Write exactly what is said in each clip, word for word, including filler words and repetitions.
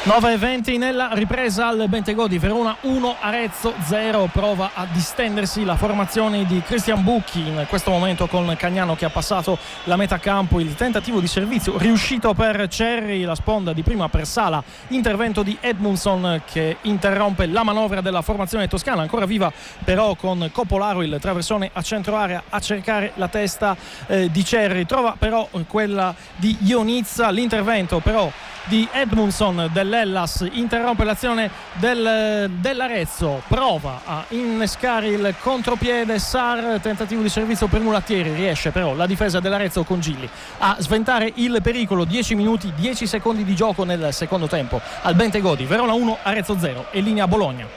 nove e venti nella ripresa al Bentegodi, Verona uno, Arezzo zero. Prova a distendersi la formazione di Christian Bucchi in questo momento con Cagnano che ha passato la metà campo. Il tentativo di servizio riuscito per Cerri, la sponda di prima per Sala, intervento di Edmundson che interrompe la manovra della formazione toscana, ancora viva però con Coppolaro, il traversone a centro area a cercare la testa eh, di Cerri, trova però quella di Ionizza, l'intervento però di Edmundson dell'Hellas interrompe l'azione del, dell'Arezzo, prova a innescare il contropiede Sar, tentativo di servizio per Mulattieri, riesce però la difesa dell'Arezzo con Gilli a sventare il pericolo. Dieci minuti dieci secondi di gioco nel secondo tempo al Bentegodi, Verona uno, Arezzo zero e linea Bologna.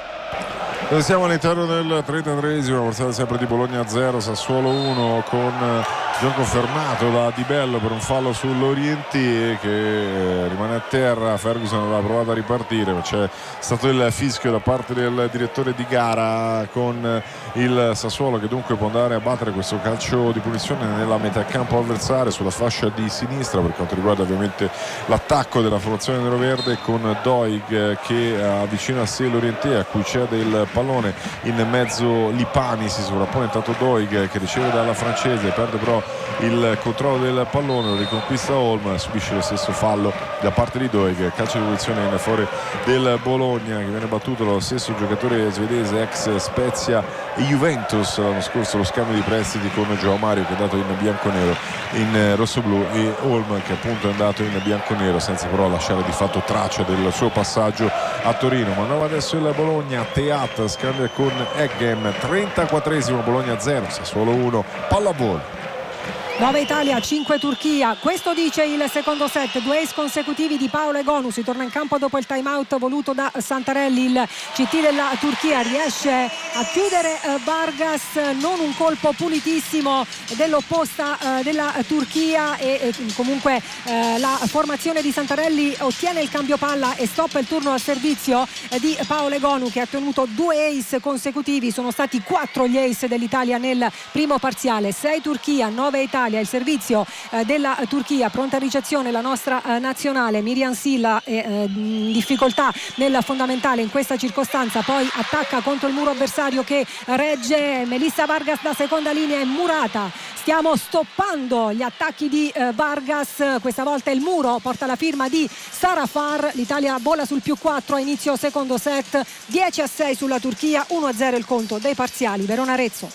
Siamo all'interno del trentatreesimo, parziale sempre di Bologna zero, Sassuolo uno, con gioco fermato da Di Bello per un fallo sull'Orienti che rimane a terra. Ferguson aveva provato a ripartire, ma c'è stato il fischio da parte del direttore di gara con il Sassuolo che dunque può andare a battere questo calcio di punizione nella metà campo avversaria sulla fascia di sinistra per quanto riguarda ovviamente l'attacco della formazione neroverde, con Doig che avvicina a sé l'Orienti a cui cede il pallone in mezzo. Lipani si sovrappone intanto Doig che riceve dalla francese, perde però il controllo del pallone, lo riconquista Holm, subisce lo stesso fallo da parte di Doig, calcio di punizione in favore del Bologna che viene battuto dallo stesso giocatore svedese ex Spezia e Juventus l'anno scorso, lo scambio di prestiti con Joao Mario che è andato in bianconero in rossoblu e Holm che appunto è andato in bianconero senza però lasciare di fatto traccia del suo passaggio a Torino. Manovra adesso il Bologna, Teat scambia con Eggem, trentaquattresimo, Bologna zero, Sassuolo uno, pallavolo. nove Italia, cinque Turchia, questo dice il secondo set, due ace consecutivi di Paolo Egonu, si torna in campo dopo il time out voluto da Santarelli. Il C T della Turchia riesce a chiudere Vargas, non un colpo pulitissimo dell'opposta eh, della Turchia e, e comunque eh, la formazione di Santarelli ottiene il cambio palla e stoppa il turno al servizio eh, di Paolo Egonu che ha ottenuto due ace consecutivi. Sono stati quattro gli ace dell'Italia nel primo parziale, sei Turchia, nove Italia. Il servizio eh, della Turchia, pronta a ricezione la nostra eh, nazionale. Miriam Silla è eh, in difficoltà nel fondamentale in questa circostanza, poi attacca contro il muro avversario che regge Melissa Vargas da seconda linea e Murata. Stiamo stoppando gli attacchi di eh, Vargas, questa volta il muro porta la firma di Sarafar. L'Italia vola sul più quattro a inizio secondo set, dieci a sei sulla Turchia, uno a zero il conto dei parziali. Verona-Arezzo.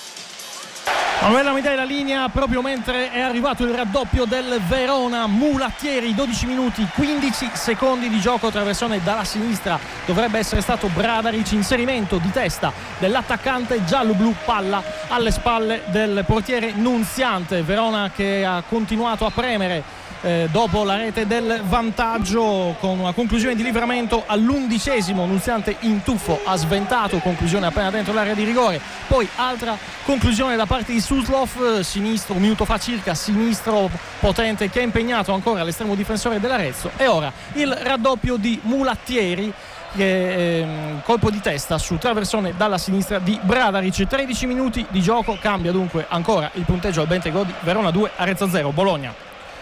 Manuela mi dai la linea proprio mentre è arrivato il raddoppio del Verona. Mulattieri, dodici minuti quindici secondi di gioco, traversone dalla sinistra, dovrebbe essere stato Bradaric, inserimento di testa dell'attaccante giallo-blu, palla alle spalle del portiere Nunziante. Verona che ha continuato a premere Eh, dopo la rete del vantaggio con una conclusione di livramento all'undicesimo. Nunziante in tuffo ha sventato, conclusione appena dentro l'area di rigore, poi altra conclusione da parte di Suslov, sinistro, un minuto fa circa, sinistro potente che ha impegnato ancora l'estremo difensore dell'Arezzo. E ora il raddoppio di Mulattieri, che, ehm, colpo di testa su traversone dalla sinistra di Bradaric. Tredici minuti di gioco, cambia dunque ancora il punteggio al Bentegodi, Verona due, Arezzo zero. Bologna.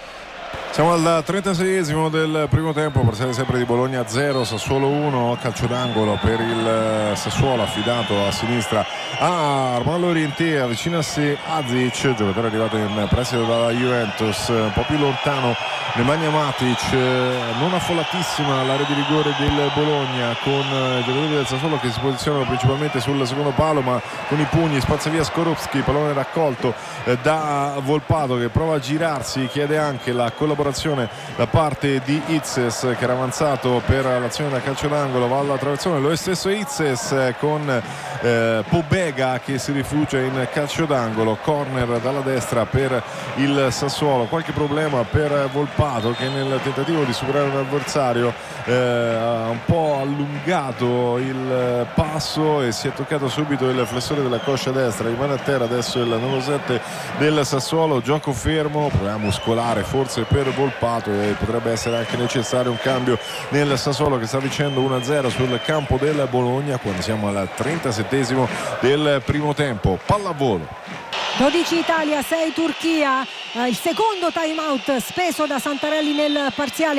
Siamo al trentaseiesimo del primo tempo, parziale sempre di Bologna zero, Sassuolo uno, calcio d'angolo per il Sassuolo affidato a sinistra a Armando Orienti, avvicinarsi Azic, giocatore arrivato in prestito dalla Juventus, un po' più lontano Nemanja Matic, non affollatissima l'area di rigore del Bologna, con i giocatori del Sassuolo che si posizionano principalmente sul secondo palo ma con i pugni, spazza via Skorupski, pallone raccolto da Volpato che prova a girarsi, chiede anche la collaborazione da parte di Itzes che era avanzato per l'azione da calcio d'angolo, va alla traversone lo stesso Itzes con eh, Pobega che si rifugia in calcio d'angolo, corner dalla destra per il Sassuolo, qualche problema per Volpato che nel tentativo di superare un avversario eh, ha un po' allungato il passo e si è toccato subito il flessore della coscia destra, rimane a terra adesso il numero sette del Sassuolo, gioco fermo, problema muscolare forse per Volpato e potrebbe essere anche necessario un cambio nel Sassuolo che sta vincendo uno a zero sul campo del Bologna quando siamo al trentasettesimo del primo tempo. Pallavolo. dodici Italia, sei Turchia, eh, il secondo time out speso da Santarelli nel parziale.